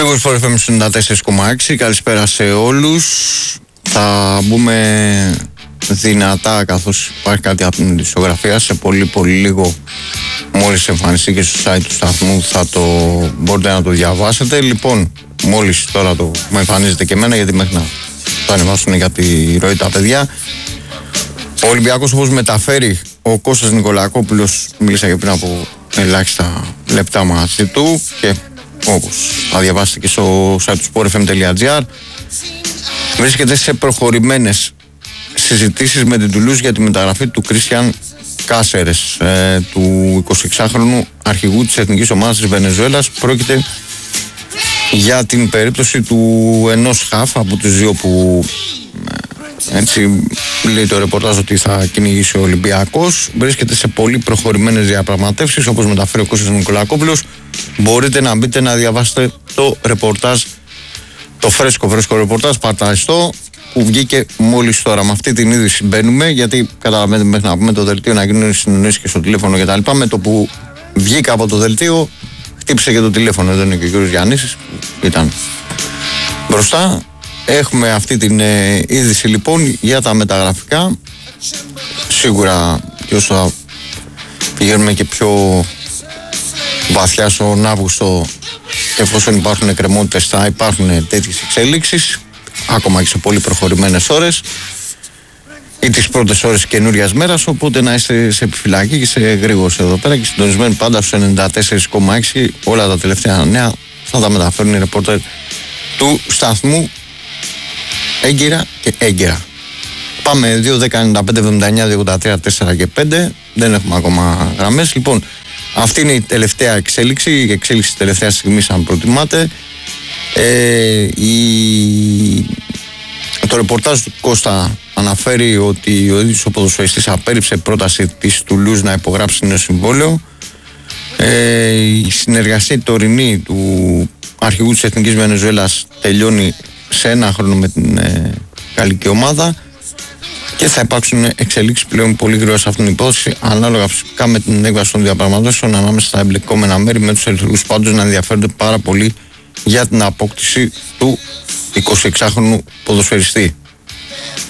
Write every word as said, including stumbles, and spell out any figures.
Big Wings εφ εμ ενενήντα τέσσερα κόμμα έξι. Καλησπέρα σε όλους. Θα μπούμε δυνατά, καθώς υπάρχει κάτι από την ισογραφία, σε πολύ πολύ λίγο. Μόλις εμφανιστεί και στο site του σταθμού θα το μπορείτε να το διαβάσετε. Λοιπόν, μόλις τώρα το μου εμφανίζεται και εμένα, γιατί μέχρι να το ανεβάσουν για τη ροή τα παιδιά. Ο Ολυμπιακός, όπως μεταφέρει ο Κώστας Νικολακόπουλος, μίλησα και πριν από ελάχιστα λεπτά μαζί του, και όπως θα διαβάσετε και στο site του sport f m τελεία g r, βρίσκεται σε προχωρημένες συζητήσεις με την Τουλούζ για τη μεταγραφή του Κρίστιαν Κάσερες, ε, του εικοσιεξάχρονου αρχηγού της εθνικής ομάδας της Βενεζουέλας. Πρόκειται για την περίπτωση του ενός χαφ από τους δύο που, έτσι λέει το ρεπορτάζ, ότι θα κυνηγήσει ο Ολυμπιακός. Βρίσκεται σε πολύ προχωρημένες διαπραγματεύσεις, όπως μεταφέρει ο Κώστας Νικολακόπουλος. Μπορείτε να μπείτε να διαβάσετε το ρεπορτάζ, το φρέσκο φρέσκο ρεπορτάζ παρταριστό, που βγήκε μόλις τώρα. Με αυτή την είδηση μπαίνουμε, γιατί καταλαβαίνετε, μέχρι να πούμε το δελτίο να γίνουν συνεννοήσεις και στο τηλέφωνο κτλ. Με το που βγήκα από το δελτίο, χτύπησε και το τηλέφωνο. Εδώ είναι και ο κ. Γιάννης που ήταν μπροστά. Έχουμε αυτή την ε, είδηση λοιπόν για τα μεταγραφικά. Σίγουρα και όσο θα πηγαίνουμε και πιο βαθιά στον Αύγουστο, εφόσον υπάρχουν εκκρεμότητες, θα υπάρχουν τέτοιες εξέλιξεις, ακόμα και σε πολύ προχωρημένες ώρες ή τις πρώτες ώρες καινούριας μέρας. Οπότε να είστε σε επιφυλακή και σε γρήγορος εδώ πέρα και συντονισμένοι πάντα στους ενενήντα τέσσερα κόμμα έξι. Όλα τα τελευταία νέα θα τα μεταφέρουν οι ρεπόρτερ του σταθμού έγκυρα και έγκυρα. Πάμε δύο δέκα ενενήντα πέντε εβδομήντα εννιά δύο ογδόντα τρία τέσσερα και πέντε. Δεν έχουμε ακόμα γραμμές. Λοιπόν, αυτή είναι η τελευταία εξέλιξη, η εξέλιξη της τελευταίας στιγμής, αν προτιμάτε. Ε, η... Το ρεπορτάζ του Κώστα αναφέρει ότι ο ίδιος ο ποδοσφαιριστής απέρριψε πρόταση της Τουλούζ να υπογράψει νέο συμβόλαιο. Ε, η συνεργασία τωρινή του αρχηγού της Εθνικής Βενεζουέλας τελειώνει σε ένα χρόνο με την ε, γαλλική ομάδα, και θα υπάρξουν εξελίξεις πλέον πολύ γρήγορα σε αυτήν την υπόθεση, ανάλογα φυσικά με την έκβαση των διαπραγματεύσεων ανάμεσα στα εμπλεκόμενα μέρη, με τους ερυθρούς πάντως να ενδιαφέρονται πάρα πολύ για την απόκτηση του εικοσιεξάχρονου ποδοσφαιριστή.